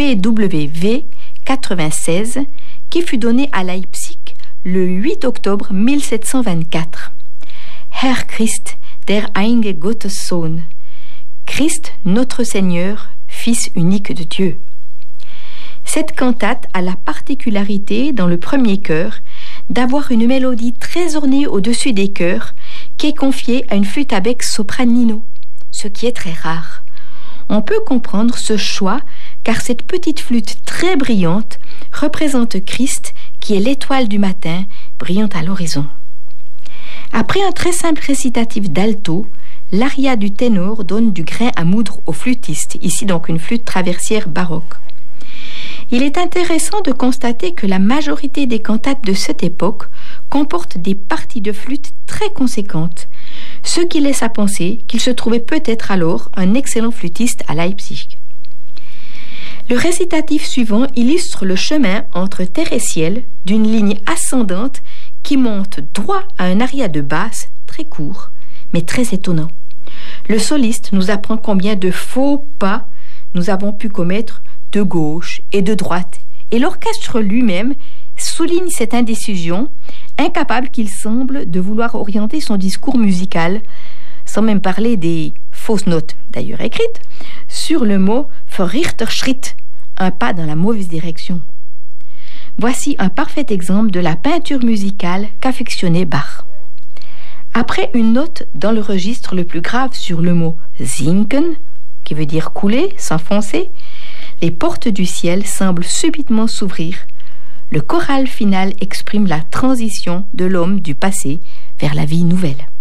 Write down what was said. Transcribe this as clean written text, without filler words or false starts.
BWV 96 qui fut donné à Leipzig le 8 octobre 1724. Herr Christ, der einge Gottessohn. Christ, notre Seigneur, Fils unique de Dieu. Cette cantate a la particularité, dans le premier chœur, d'avoir une mélodie très ornée au-dessus des chœurs, qui est confiée à une flûte à bec sopranino, ce qui est très rare. On peut comprendre ce choix, car cette petite flûte très brillante représente Christ, qui est l'étoile du matin, brillant à l'horizon. Après un très simple récitatif d'alto, l'aria du ténor donne du grain à moudre au flûtiste, ici donc une flûte traversière baroque. Il est intéressant de constater que la majorité des cantates de cette époque comportent des parties de flûte très conséquentes, ce qui laisse à penser qu'il se trouvait peut-être alors un excellent flûtiste à Leipzig. Le récitatif suivant illustre le chemin entre terre et ciel d'une ligne ascendante qui monte droit à un aria de basse très court, mais très étonnant. Le soliste nous apprend combien de faux pas nous avons pu commettre de gauche et de droite, et l'orchestre lui-même souligne cette indécision, incapable qu'il semble de vouloir orienter son discours musical, sans même parler des fausses notes, d'ailleurs écrites, sur le mot verrichter Schritt, un pas dans la mauvaise direction. Voici un parfait exemple de la peinture musicale qu'affectionnait Bach. Après une note dans le registre le plus grave sur le mot sinken, qui veut dire couler, s'enfoncer, les portes du ciel semblent subitement s'ouvrir. Le choral final exprime la transition de l'homme du passé vers la vie nouvelle.